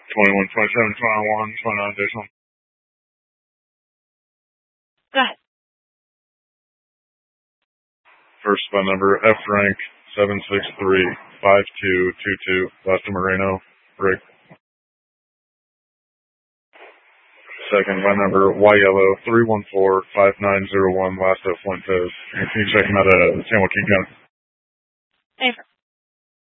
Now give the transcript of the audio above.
21, 27, 21, 29 additional. Go ahead. First by number F rank 7635222, last to Moreno, Rick. Second by number Y Yellow 3145901, last to Fuentes. Can you check him out at San Joaquin County? Affirm.